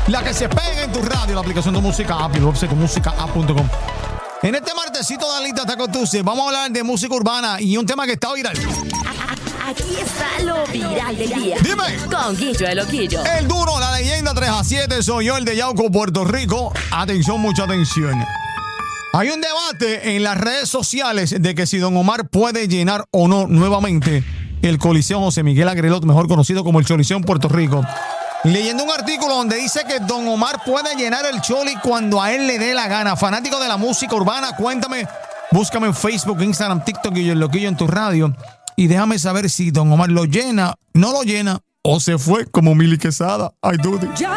La que se pega en tu radio, la aplicación de Música App y el website musicaapp.com. En este martesito de Alita Taco Tuesday vamos a hablar de música urbana y un tema que está viral. Aquí está lo viral del día. Dime. Con Guillo el Loquillo. El duro, la leyenda 3 a 7, soy yo, el de Yauco, Puerto Rico. Atención, mucha atención. Hay un debate en las redes sociales de que si Don Omar puede llenar o no nuevamente el Coliseo José Miguel Agrelot, mejor conocido como el Choliseo en Puerto Rico. Leyendo un artículo donde dice que Don Omar puede llenar el Choli cuando a él le dé la gana. Fanático de la música urbana, cuéntame, búscame en Facebook, Instagram, TikTok y el Loquillo en tu radio. Y déjame saber si Don Omar lo llena, no lo llena o se fue como Mili Quesada. Ay, dude.